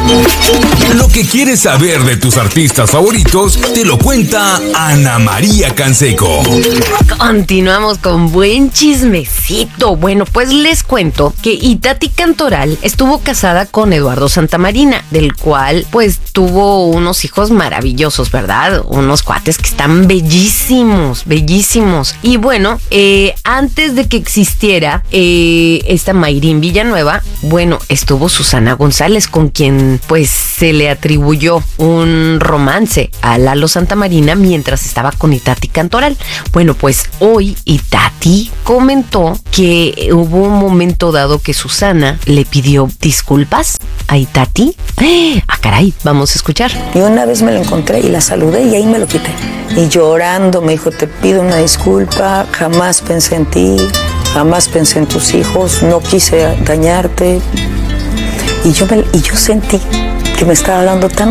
Lo que quieres saber de tus artistas favoritos, te lo cuenta Ana María Canseco. Continuamos con buen chismecito. Bueno, pues les cuento que Itatí Cantoral estuvo casada con Eduardo Santamarina, del cual pues tuvo unos hijos maravillosos, ¿verdad? Unos cuates que están bellísimos, bellísimos. Y bueno, antes de que existiera esta Mayrín Villanueva, bueno, estuvo Susana González, con quien pues se le atribuyó un romance a Lalo Santamarina mientras estaba con Itatí Cantoral. Bueno, pues hoy Itatí comentó que hubo un momento dado que Susana le pidió disculpas a Itatí. Caray, vamos a escuchar. Y una vez me lo encontré y la saludé y ahí me lo quité. Y llorando me dijo, te pido una disculpa, jamás pensé en ti, jamás pensé en tus hijos, no quise dañarte. Y yo sentí que me estaba dando tan